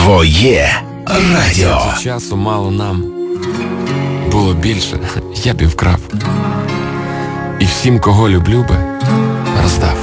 Твоє радіо. Часу мало нам. Було більше, я б і вкрав. І всім, кого люблю би, роздав.